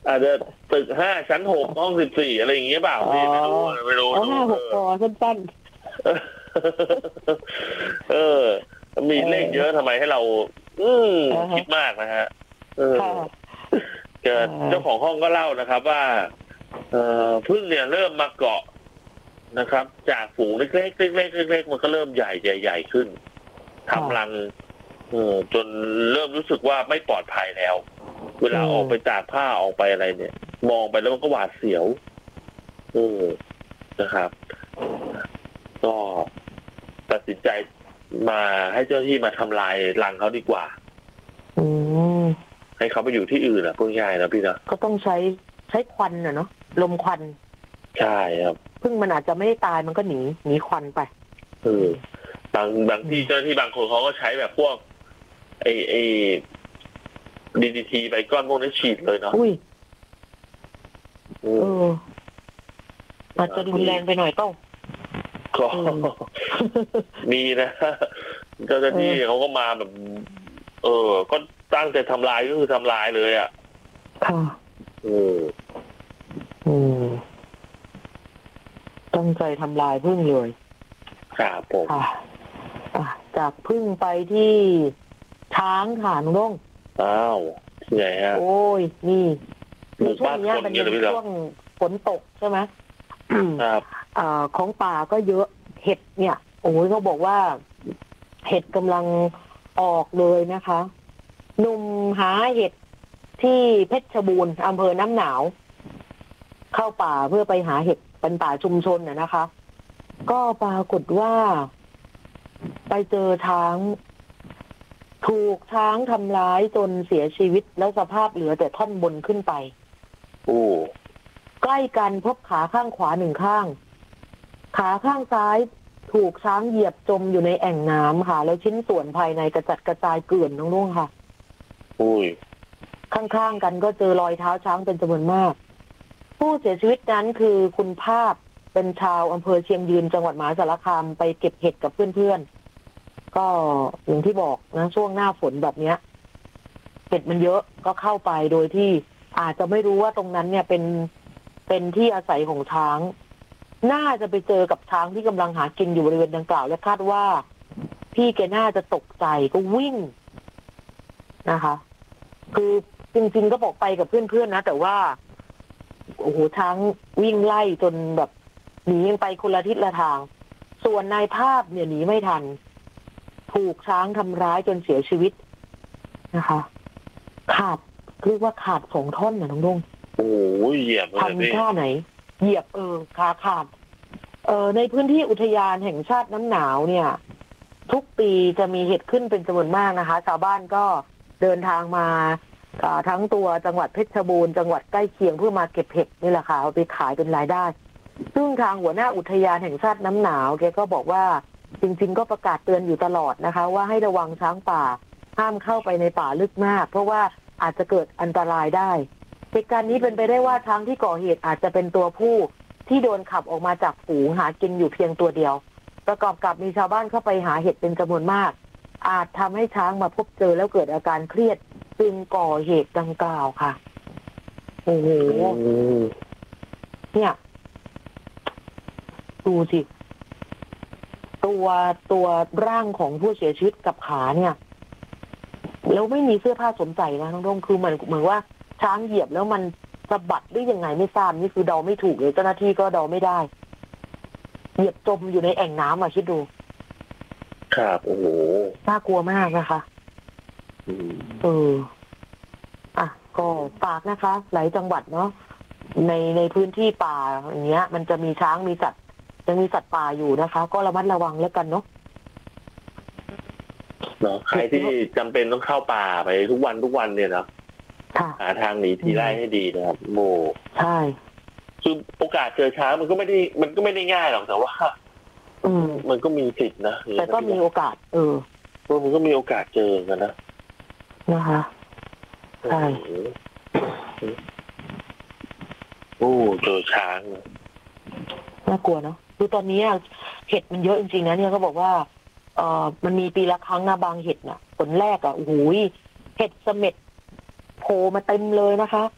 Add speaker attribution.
Speaker 1: อาจจะตึก5 ชั้น 6ห้อง14อะไรอย่างเงี้ยเปล่าพี่ไม่รู้
Speaker 2: เอา5-6พอสั้น
Speaker 1: เออมีเลขเยอะทำไมให้เราคิดมากนะฮะเจ้าของห้องก็เล่านะครับว่าพึ่งเนี่ยเริ่มมาเกาะนะครับจากฝูงเล็กๆเล็กๆมันก็เริ่มใหญ่ขึ้นทำรังจนเริ่มรู้สึกว่าไม่ปลอดภัยแล้วเวลาออกไปตากผ้าออกไปอะไรเนี่ยมองไปแล้วมันก็หวาดเสียวนะครับก็ตัดสินใจมาให้เจ้าหน้าที่มาทำลายรังเขาดีกว่าให้เขาไปอยู่ที่อื่นพูดง่ายนะพี่นะ
Speaker 2: ก็ต้องใช้ควันเนาะลมควัน
Speaker 1: ใช่ครับ
Speaker 2: พึ่งมันอาจจะไม่ได้ตายมันก็หนีควันไป
Speaker 1: บางที่เจ้าหน้าที่บางคนเขาก็ใช้แบบพวกไอDDT ไปก้อนพวกนี้ฉีดเลยเนาะ
Speaker 2: อาจจะรุนแรงไปหน่อยต้อง
Speaker 1: ก็มีนะเจ้าหน้าที่เขาก็มาแบบก็ตั้งใจทำลายก็คือทำลายเลยอ่ะ
Speaker 2: ค่ะตั้งใจทำลายพึ่งเลย
Speaker 1: ครับผม
Speaker 2: จากพึ่งไปที่ช้างค่ะน้องด้ง
Speaker 1: อ้าวที่ไหนฮะ
Speaker 2: โอ้ยนี่ช่วงนี้มันเป็นช่วงฝนตกใช่ไหม
Speaker 1: ครับ
Speaker 2: ของป่าก็เยอะเห็ดเนี่ยโอ้ยเขาบอกว่าเห็ดกำลังออกเลยนะคะหนุ่มหาเห็ดที่เพชรบูรณ์อำเภอน้ำหนาวเข้าป่าเพื่อไปหาเห็ดเป็นป่าชุมชนนะคะก็ปรากฏว่าไปเจอช้างถูกช้างทำร้ายจนเสียชีวิตแล้วสภาพเหลือแต่ท่อนบนขึ้นไปใกล้กันพบขาข้างขวา1ข้างขาข้างซ้ายถูกช้างเหยียบจมอยู่ในแอ่งน้ำค่ะแล้วชิ้นส่วนภายในกระจัดกระจายเกลื่อนทั้งนู้นค่ะข้างๆกันก็เจอรอยเท้าช้างเป็นจำนวนมากผู้เสียชีวิตนั้นคือคุณภาพเป็นชาวอำเภอเชียงยืนจังหวัดมหาสารคามไปเก็บเห็ดกับเพื่อนๆก็อย่างที่บอกนะช่วงหน้าฝนแบบนี้เห็ดมันเยอะก็เข้าไปโดยที่อาจจะไม่รู้ว่าตรงนั้นเนี่ยเป็นที่อาศัยของช้างน่าจะไปเจอกับช้างที่กำลังหากินอยู่บริเวณดังกล่าวและคาดว่าพี่แกน่าจะตกใจก็วิ่งนะคะคือจริงๆก็บอกไปกับเพื่อนๆนะแต่ว่าโอ้โหช้างวิ่งไล่จนแบบหนีไปคนละทิศละทางส่วนนายภาพเนี่ยหนีไม่ทันถูกช้างทำร้ายจนเสียชีวิตนะคะเรียกว่าขาด2 ท่อนนะน้องดง
Speaker 1: โอ้ยเหยียบเลย
Speaker 2: ทำท่าไหนเหยียบขาขาดในพื้นที่อุทยานแห่งชาติน้ำหนาวเนี่ยทุกปีจะมีเห็ดขึ้นเป็นจำนวนมากนะคะชาวบ้านก็เดินทางมาทั้งตัวจังหวัดเพชรบูรณ์จังหวัดใกล้เคียงเพื่อมาเก็บเห็ดนี่แหละค่ะเอาไปขายเป็นรายได้ซึ่งทางหัวหน้าอุทยานแห่งชาติน้ำหนาวแกก็บอกว่าจริงๆก็ประกาศเตือนอยู่ตลอดนะคะว่าให้ระวังช้างป่าห้ามเข้าไปในป่าลึกมากเพราะว่าอาจจะเกิดอันตรายได้เหตุการณ์นี้เป็นไปได้ว่าช้างที่ก่อเหตุอาจจะเป็นตัวผู้ที่โดนขับออกมาจากฝูงหากินอยู่เพียงตัวเดียวประกอบกับมีชาวบ้านเข้าไปหาเห็ดเป็นจำนวนมากอาจทำให้ช้างมาพบเจอแล้วเกิดอาการเครียดจึงก่อเหตุดังกล่าวค่ะโอ้โหเนี่ยดูสิตัวร่างของผู้เสียชีวิตกับขาเนี่ยแล้วไม่มีเสื้อผ้าสวมใส่นะน้องดงคือเหมือนว่าช้างเหยียบแล้วมันสะบัดได้ยังไงไม่ทราบนี่คือเดาไม่ถูกเลยเจ้าหน้าที่ก็เดาไม่ได้เหยียบจมอยู่ในแอ่งน้ำคิดดู
Speaker 1: ครับโอ้โห
Speaker 2: น่ากลัวมากนะคะก็ฝากนะคะหลายจังหวัดเนาะในพื้นที่ป่าอย่างเงี้ยมันจะมีช้างมีสัตว์ยังมีสัตว์ป่าอยู่นะคะก็ระมัดระวังแล้วกันเนาะ
Speaker 1: ใครที่จำเป็นต้องเข้าป่าไปทุกวันเนี่ยนะหาทางหนีทีไล่ให้ดีนะครับโม
Speaker 2: ใช่
Speaker 1: คือโอกาสเจอช้างมันก็ไม่ได้ง่ายหรอกแต่ว่ามันก็มีสิทธินะ
Speaker 2: แต่ก็มีโอกาส
Speaker 1: มันก็มีโอกาสเจอกัน
Speaker 2: นะคะใช่
Speaker 1: โอ้เจอช้าง
Speaker 2: น่ากลัวเนาะคือตอนนี้เห็ดมันเยอะจริงๆนะเนี่ยเขาบอกว่ามันมีปีละครั้งนะบางเห็ดน่ะผลแรกโอ้โหเห็ดเสม็ดโผล่มาเต็มเลยนะคะ